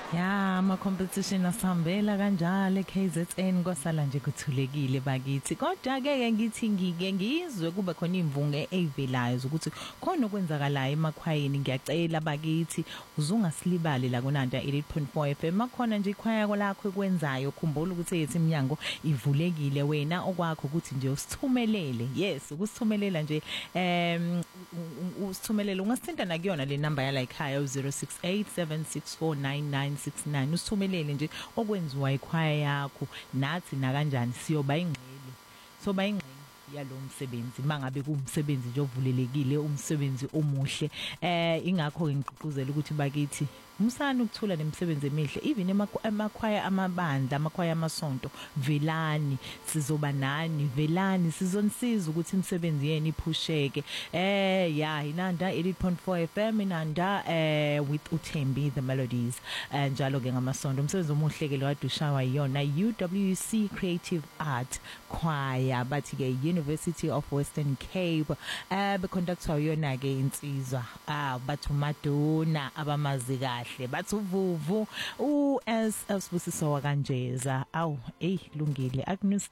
Ya ama-competition asihambela kanjalo KZN kwasala nje kuthulekile bakithi kodwa ke ngithi ngike ngizwe kuba khona imvunge evelayo ukuthi khona okwenzakalayo emakhwayeni ngiyacela bakithi uzungasilibali la kunanda 88.4 FM makhona nje ikhwaya lakho ekwenzayo khumbula ukuthi yethi iminyango ivulekile wena okwakho ukuthi nje usithumelele yes ukusithumelela nje usithumelele ungasithinta na kuyona le number yala ekhaya 0687649969 usithumelele nje okwenziwa ikhwaya yakho nathi na kanjani siyoba ingqele yalo msebenzi mangabe kumsebenzi nje ovulelekile umsebenzi omuhle ingakho ngigqugquzela ukuthi bakithi umsana ukuthula nemisebenzi emihle even emakhwaya amabandla amakhwaya amasonto velani sizoba nani velani sizonisiza ukuthi imisebenzi yeni iphusheke ya inanda 88.4 FM inanda with uThembi the melodies njalo ke ngamasonto umsebenzi omuhle ke lowadushawa iyona UWC Creative Art Choir bathi ke University of Western Cape beconductor yona ke insizwa bathu Madonna abamazi kahle bathi uvuvu uSbusiso wakanjeza lungile